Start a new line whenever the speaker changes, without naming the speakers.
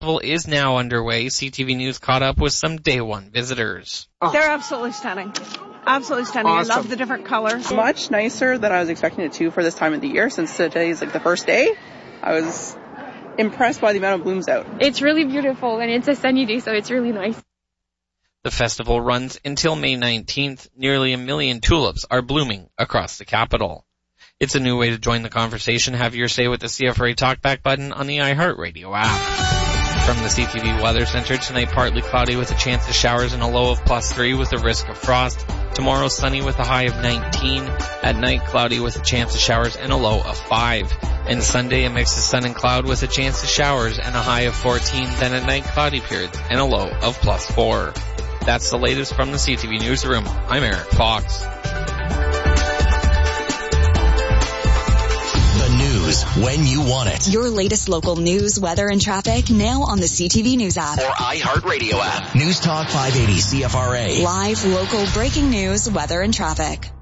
Festival is now underway. CTV News caught up with some day one visitors.
They're absolutely stunning. Absolutely stunning.
Awesome.
I love the different colors.
Much nicer than I was expecting it to for this time of the year, since today is like the first day. I was impressed by the amount of blooms out.
It's really beautiful and it's a sunny day, so it's really nice.
The festival runs until May 19th. Nearly 1 million tulips are blooming across the capital. It's a new way to join the conversation. Have your say with the CFRA Talkback button on the iHeartRadio app. From the CTV Weather Center, tonight partly cloudy with a chance of showers and a low of +3 with a risk of frost. Tomorrow sunny with a high of 19. At night cloudy with a chance of showers and a low of 5. And Sunday a mix of sun and cloud with a chance of showers and a high of 14. Then at night cloudy periods and a low of +4. That's the latest from the CTV Newsroom. I'm Eric Fox.
When you want it.
Your latest local news, weather, and traffic now on the CTV News app.
Or iHeartRadio app. News Talk 580 CFRA.
Live, local, breaking news, weather, and traffic.